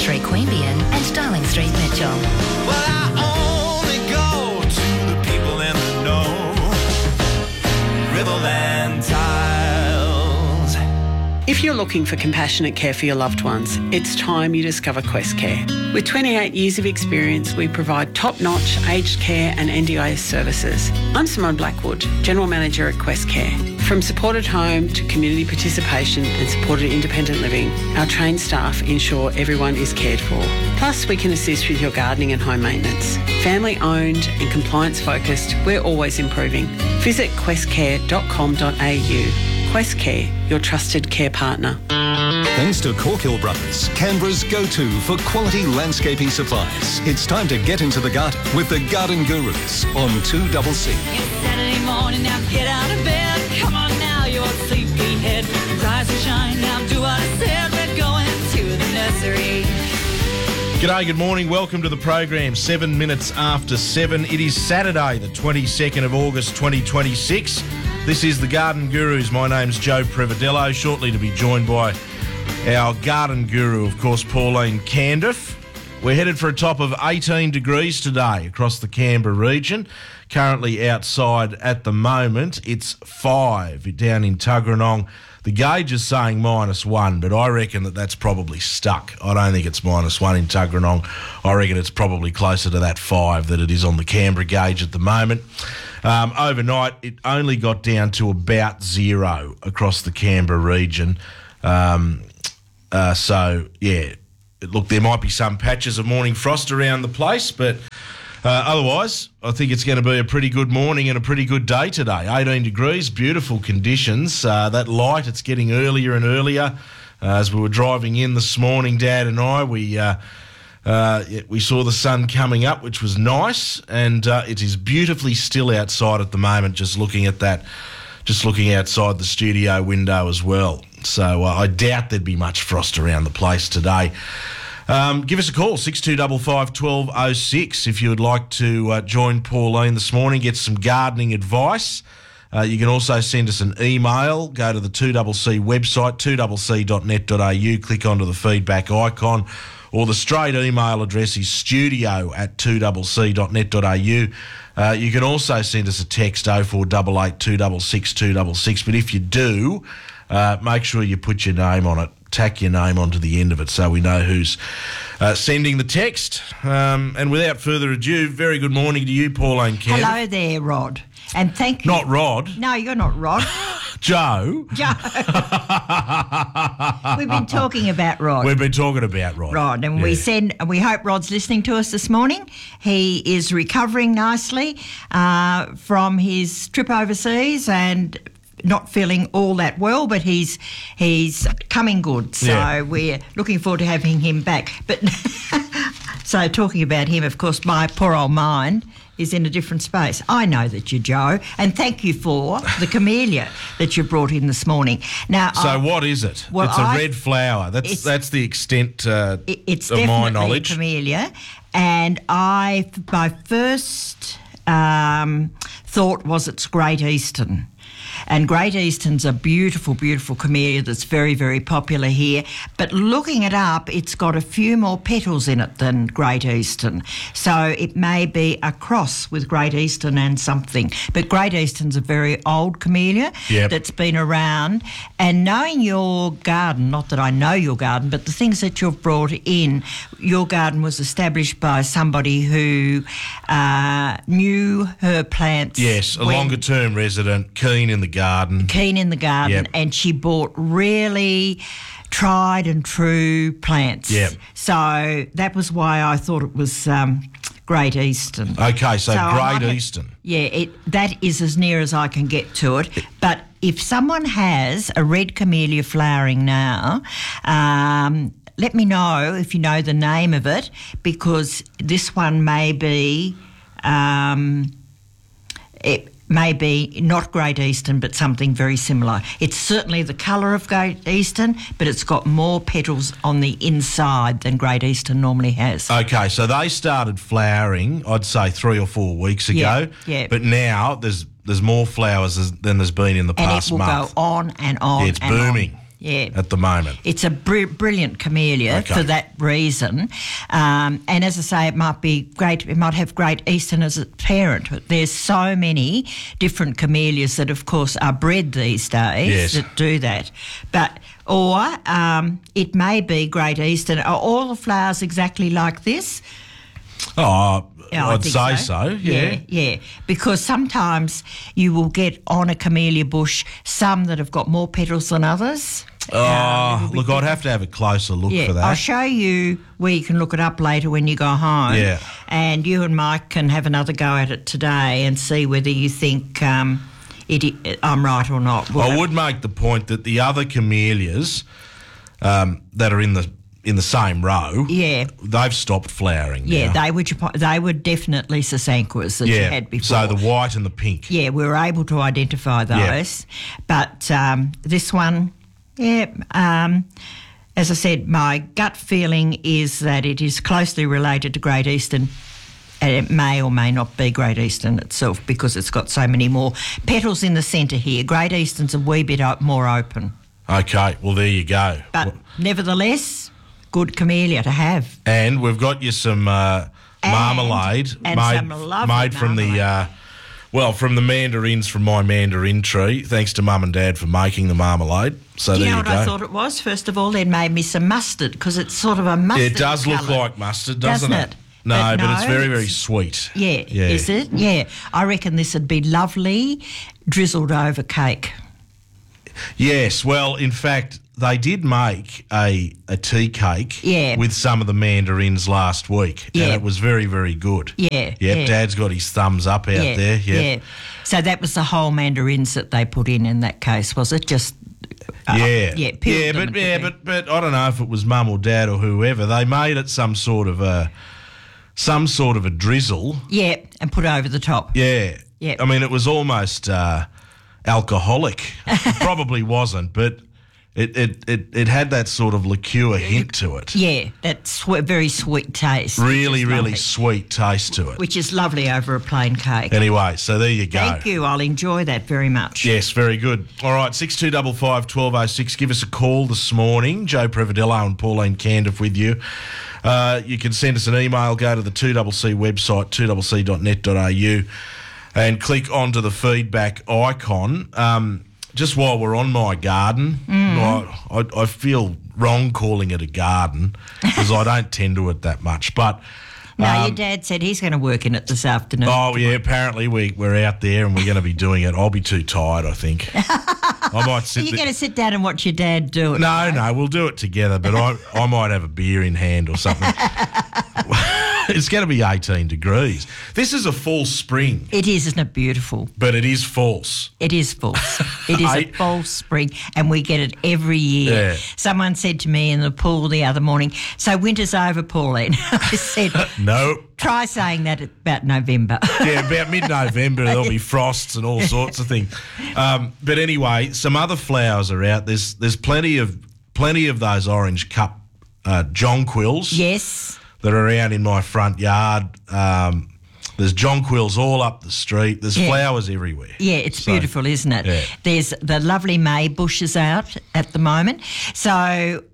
Street, Queanbeyan and Darling Street, Mitchell. Well, I only go to the people in the know. Riverland Tiles. If you're looking for compassionate care for your loved ones, it's time you discover Quest Care. With 28 years of experience, we provide top-notch aged care and NDIS services. I'm Simone Blackwood, General Manager at Quest Care. From supported home to community participation and supported independent living, our trained staff ensure everyone is cared for. Plus, we can assist with your gardening and home maintenance. Family-owned and compliance-focused, we're always improving. Visit questcare.com.au. Quest Care, your trusted care partner. Thanks to Corkhill Brothers, Canberra's go-to for quality landscaping supplies. It's time to get into the garden with the Garden Gurus on 2CC. It's Saturday morning, now get out of bed. Come on now, your sleepyhead. Rise and shine, now do what I said. We're going to the nursery. G'day, good morning. Welcome to the program. 7 minutes after 7. It is Saturday, the 22nd of August, 2026. This is the Garden Gurus. My name's Joe Prevedello, shortly to be joined by our garden guru, of course, Pauline Candiff. We're headed for a top of 18 degrees today across the Canberra region. Currently outside at the moment, it's 5 down in Tuggeranong. The gauge is saying -1, but I reckon that's probably stuck. I don't think it's -1 in Tuggeranong. I reckon it's probably closer to that 5 that it is on the Canberra gauge at the moment. Overnight, it only got down to about 0 across the Canberra region. So, look, there might be some patches of morning frost around the place, but otherwise, I think it's going to be a pretty good morning and a pretty good day today. 18 degrees, beautiful conditions. That light, it's getting earlier and earlier. As we were driving in this morning, Dad and I, we saw the sun coming up, which was nice, and it is beautifully still outside at the moment, just looking outside the studio window as well. So I doubt there'd be much frost around the place today. Give us a call, 6255 1206, if you would like to join Pauline this morning, get some gardening advice. You can also send us an email. Go to the 2CC website, 2cc.net.au, click onto the feedback icon, or the straight email address is studio@2cc.net.au. You can also send us a text 0488 266 266, but if you do, make sure you put your name on it, tack your name onto the end of it so we know who's sending the text. And without further ado, very good morning to you, Pauline Candiff. Hello there, Rod. And thank you. Not Rod. No, you're not Rod. Joe. We've been talking about Rod. We've been talking about Rod. And we hope Rod's listening to us this morning. He is recovering nicely from his trip overseas and not feeling all that well, but he's coming good. So we're looking forward to having him back. But so talking about him, of course, my poor old mind is in a different space. I know that you're Joe, and thank you for the camellia that you brought in this morning. Now, so what is it? Well, it's a red flower. That's the extent it's of my knowledge. It's definitely a camellia, and my first thought was it's Great Eastern. And Great Eastern's a beautiful, beautiful camellia that's very, very popular here. But looking it up, it's got a few more petals in it than Great Eastern. So it may be a cross with Great Eastern and something. But Great Eastern's a very old camellia that's been around. And knowing your garden, not that I know your garden, but the things that you've brought in, your garden was established by somebody who knew her plants. Yes, a longer-term resident, keen in the garden, and she bought really tried and true plants. So that was why I thought it was Great Eastern. Okay, so Great Eastern. That is as near as I can get to it. But if someone has a red camellia flowering now, let me know if you know the name of it, because this one may be it may be not Great Eastern, but something very similar. It's certainly the colour of Great Eastern, but it's got more petals on the inside than Great Eastern normally has. Okay, so they started flowering, I'd say 3 or 4 weeks ago. But now there's more flowers than there's been in the past month. And it will go on and on. Yeah, it's booming. Yeah. at the moment. It's a brilliant camellia Okay. for that reason. And as I say, it might be great. It might have Great Eastern as its parent. But there's so many different camellias that, of course, are bred these days Yes. that do that. Or it may be Great Eastern. Are all the flowers exactly like this? Oh, Yeah, I I'd think say so, yeah. Yeah. Because sometimes you will get on a camellia bush some that have got more petals than others. Oh, look, I'd have to have a closer look for that. I'll show you where you can look it up later when you go home. Yeah. And you and Mike can have another go at it today and see whether you think I'm right or not. I would make the point that the other camellias that are in the same row, Yeah. they've stopped flowering Yeah, now. they were definitely Sasanquas that you had before. So the white and the pink. Yeah, we were able to identify those. But this one, as I said, my gut feeling is that it is closely related to Great Eastern, and it may or may not be Great Eastern itself because it's got so many more petals in the centre here. Great Eastern's a wee bit more open. Okay, well, there you go. But nevertheless, good camellia to have. And we've got you some marmalade and some lovely made from from the mandarins from my mandarin tree. Thanks to Mum and Dad for making the marmalade. So Do you there know you what go. I thought it was? First of all, they made me some mustard because it's sort of a mustard. It does look colour. like mustard, doesn't it? No, But but it's very, very it's- sweet. Yeah, is it? Yeah. I reckon this would be lovely drizzled over cake. Yes, well, in fact, they did make a tea cake with some of the mandarins last week, and it was very, very good. Yeah. Yep, Dad's got his thumbs up out there. Yeah. So that was the whole mandarins that they put in that case, was it? Just Yeah, peeled them into but I don't know if it was Mum or Dad or whoever. They made it some sort of a drizzle. Yeah, and put over the top. Yeah, Yeah. I mean, it was almost alcoholic. It probably wasn't, but it had that sort of liqueur hint to it. Yeah, that very sweet taste. Really, which is really lovely. sweet taste to it. Which is lovely over a plain cake. Anyway, so there you go. Thank you. I'll enjoy that very much. Yes, very good. All right, 6255 1206. Give us a call this morning. Joe Prevedillo and Pauline Candiff with you. You can send us an email. Go to the 2CC website, 2cc.net.au, and click onto the feedback icon. Just while we're on my garden, I feel wrong calling it a garden because I don't tend to it that much. But No, your dad said he's going to work in it this afternoon. oh yeah, apparently we're out there and we're going to be doing it. I'll be too tired, I think. I might Are sit. you going to sit down and watch your dad do it? No, we'll do it together. But I might have a beer in hand or something. It's going to be 18 degrees. This is a false spring, It is, isn't it beautiful? but it is false. It is false. It is a false spring, and we get it every year. Yeah. Someone said to me in the pool the other morning, "So winter's over, Pauline." I said, No. "Try saying that about November." Yeah, about mid-November there'll be frosts and all sorts of things. But anyway, some other flowers are out. There's plenty of those orange cup jonquils. Yes. That are out in my front yard. There's jonquils all up the street. There's flowers everywhere. Yeah, it's So, beautiful, isn't it? yeah. There's the lovely May bushes out at the moment. So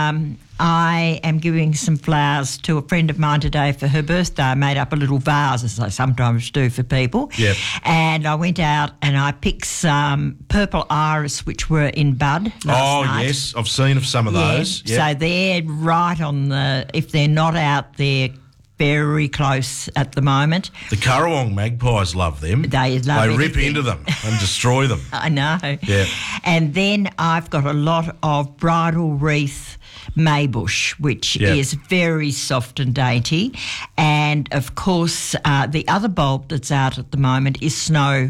I am giving some flowers to a friend of mine today for her birthday. I made up a little vase, as I sometimes do for people. Yep. And I went out and I picked some purple iris, which were in bud last night. Yes, I've seen of some of those. Yep. So they're right on if they're not out, they're very close at the moment. The Currawong magpies love them. They love They rip anything. into them and destroy them. I know. Yeah. And then I've got a lot of bridal wreath maybush, which is very soft and dainty. And of course, the other bulb that's out at the moment is snow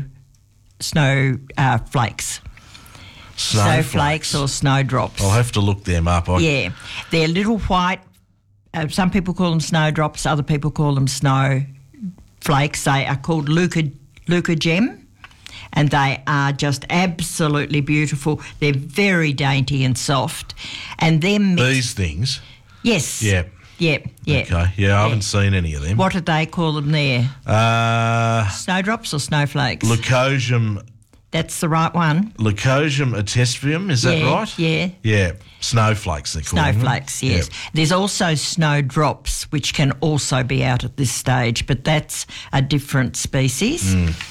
flakes. Snowflakes or snowdrops. I'll have to look them up. Yeah. They're little white. Some people call them snowdrops. Other people call them snow flakes. They are called Luca Gem, and they are just absolutely beautiful. They're very dainty and soft. And then These things. yes, Yeah. yeah. Okay. Yeah, I haven't seen any of them. What did they call them there? Snowdrops or snowflakes? Leucosium That's the right one. Leucosium atestium, is that right? Yeah. Yeah, snowflakes they're called. Snowflakes, yes. Yep. There's also snowdrops, which can also be out at this stage, but that's a different species.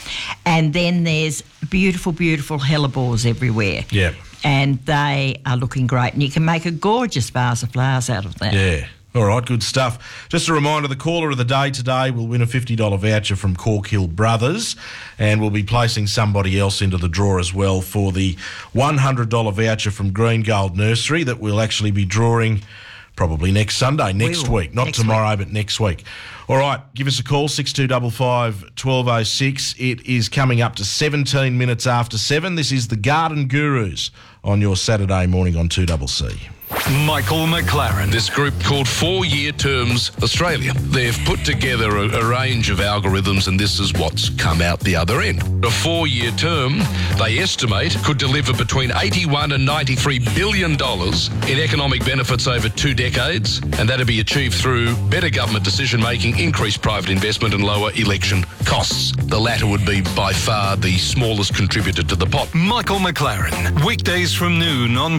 And then there's beautiful, beautiful hellebores everywhere. Yep. And they are looking great. And you can make a gorgeous vase of flowers out of that. Yeah. All right, good stuff. Just a reminder, the caller of the day today will win a $50 voucher from Cork Hill Brothers, and we'll be placing somebody else into the draw as well for the $100 voucher from Green Gold Nursery that we'll actually be drawing probably next Sunday, next week. Not tomorrow, but next week. All right, give us a call, 6255 1206. It is coming up to 17 minutes after 7. This is the Garden Gurus on your Saturday morning on 2CC. Michael McLaren. This group called 4 Year Terms Australia. They've put together a range of algorithms, and this is what's come out the other end. A 4-year term, they estimate, could deliver between $81 and $93 billion in economic benefits over 2 decades, and that'll be achieved through better government decision-making, increased private investment and lower election costs. The latter would be by far the smallest contributor to the pot. Michael McLaren. Weekdays from noon on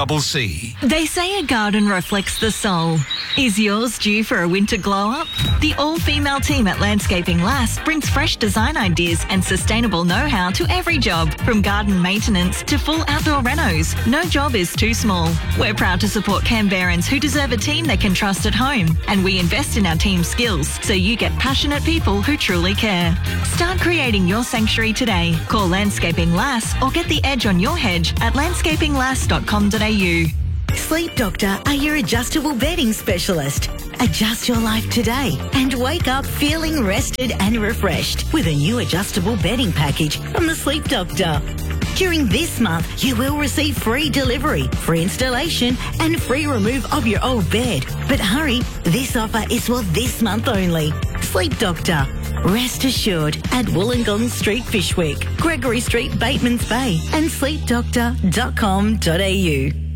2CC. They say a garden reflects the soul. Is yours due for a winter glow-up? The all-female team at Landscaping Lass brings fresh design ideas and sustainable know-how to every job, from garden maintenance to full outdoor renos. No job is too small. We're proud to support Canberrans who deserve a team they can trust at home, and we invest in our team's skills so you get passionate people who truly care. Start creating your sanctuary today. Call Landscaping Lass or get the edge on your hedge at landscapinglass.com.au. Sleep Doctor are your adjustable bedding specialist. Adjust your life today and wake up feeling rested and refreshed with a new adjustable bedding package from the Sleep Doctor. During this month, you will receive free delivery, free installation and free remove of your old bed. But hurry, this offer is for this month only. Sleep Doctor. Rest assured at Wollongong Street, Fyshwick, Gregory Street, Batemans Bay and sleepdoctor.com.au.